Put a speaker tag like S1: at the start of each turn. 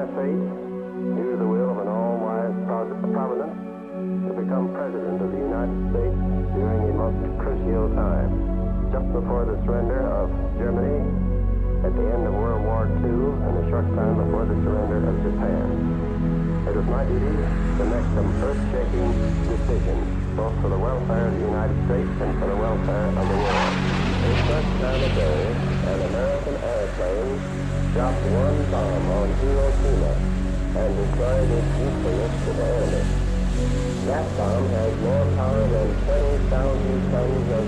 S1: fate, due to the will of an all-wise providence, to become President of the United States during a most crucial time, just before the surrender of Germany at the end of World War II and a short time before the surrender of Japan. It was my duty to make some earth-shaking decisions, both for the welfare of the United States and for the welfare of the world. This first time of day, an American airplane dropped one bomb on Hiroshima and destroyed its usefulness to the enemy. That bomb has more power than 20,000 tons of